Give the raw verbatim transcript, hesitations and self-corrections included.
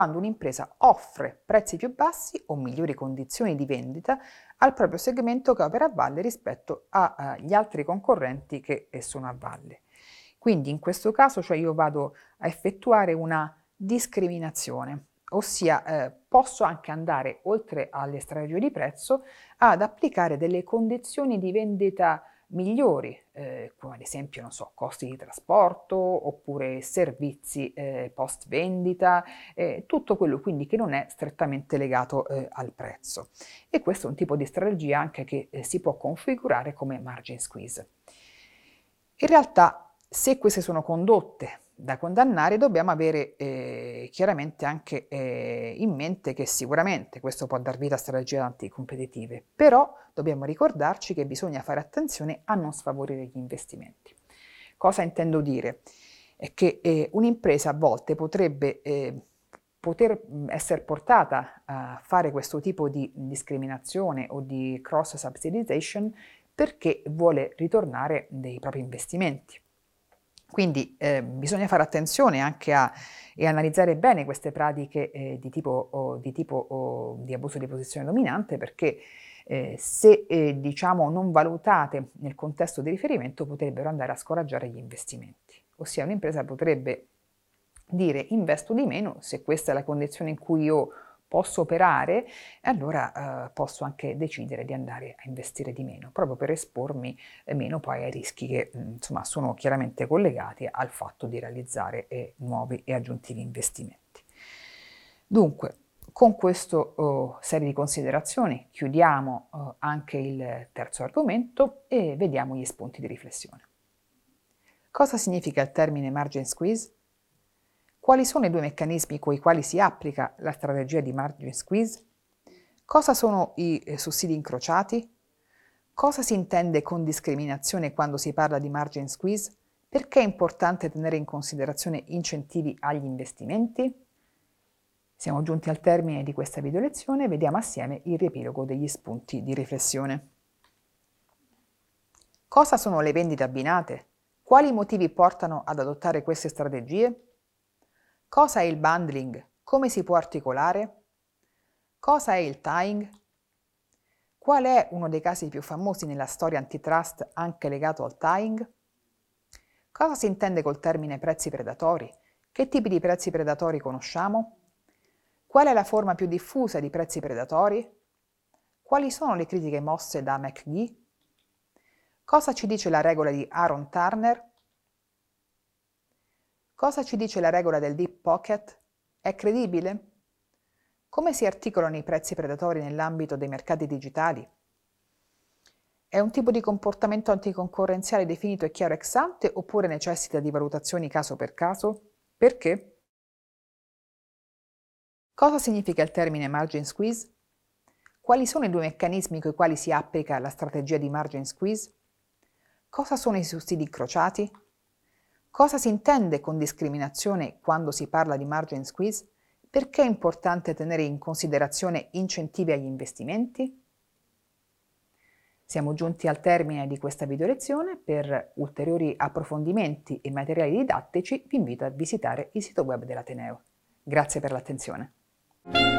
quando un'impresa offre prezzi più bassi o migliori condizioni di vendita al proprio segmento che opera a valle rispetto agli altri concorrenti che eh, sono a valle. Quindi in questo caso, cioè, io vado a effettuare una discriminazione, ossia eh, posso anche andare oltre alle strategie di prezzo ad applicare delle condizioni di vendita migliori, eh, come ad esempio, non so, costi di trasporto oppure servizi eh, post vendita, eh, tutto quello quindi che non è strettamente legato eh, al prezzo. E questo è un tipo di strategia anche che eh, si può configurare come margin squeeze. In realtà, se queste sono condotte da condannare, dobbiamo avere eh, chiaramente anche eh, in mente che sicuramente questo può dar vita a strategie anticompetitive, però dobbiamo ricordarci che bisogna fare attenzione a non sfavorire gli investimenti. Cosa intendo dire? È che eh, un'impresa a volte potrebbe eh, poter essere portata a fare questo tipo di discriminazione o di cross subsidization perché vuole ritornare dei propri investimenti. Quindi eh, bisogna fare attenzione anche a e analizzare bene queste pratiche eh, di tipo, o, di, tipo o, di abuso di posizione dominante, perché eh, se eh, diciamo non valutate nel contesto di riferimento potrebbero andare a scoraggiare gli investimenti. Ossia un'impresa potrebbe dire investo di meno se questa è la condizione in cui io posso operare, e allora eh, posso anche decidere di andare a investire di meno, proprio per espormi eh, meno poi ai rischi che mh, insomma sono chiaramente collegati al fatto di realizzare eh, nuovi e aggiuntivi investimenti. Dunque, con questa oh, serie di considerazioni chiudiamo oh, anche il terzo argomento e vediamo gli spunti di riflessione. Cosa significa il termine margin squeeze? Quali sono i due meccanismi con i quali si applica la strategia di margin squeeze? Cosa sono i eh, sussidi incrociati? Cosa si intende con discriminazione quando si parla di margin squeeze? Perché è importante tenere in considerazione incentivi agli investimenti? Siamo giunti al termine di questa video lezione e vediamo assieme il riepilogo degli spunti di riflessione. Cosa sono le vendite abbinate? Quali motivi portano ad adottare queste strategie? Cosa è il bundling? Come si può articolare? Cosa è il tying? Qual è uno dei casi più famosi nella storia antitrust anche legato al tying? Cosa si intende col termine prezzi predatori? Che tipi di prezzi predatori conosciamo? Qual è la forma più diffusa di prezzi predatori? Quali sono le critiche mosse da McGee? Cosa ci dice la regola di Aaron Turner? Cosa ci dice la regola del deep pocket? È credibile? Come si articolano i prezzi predatori nell'ambito dei mercati digitali? È un tipo di comportamento anticoncorrenziale definito e chiaro ex ante oppure necessita di valutazioni caso per caso? Perché? Cosa significa il termine margin squeeze? Quali sono i due meccanismi con i quali si applica la strategia di margin squeeze? Cosa sono i sussidi incrociati? Cosa si intende con discriminazione quando si parla di margin squeeze? Perché è importante tenere in considerazione incentivi agli investimenti? Siamo giunti al termine di questa video lezione. Per ulteriori approfondimenti e materiali didattici vi invito a visitare il sito web dell'Ateneo. Grazie per l'attenzione.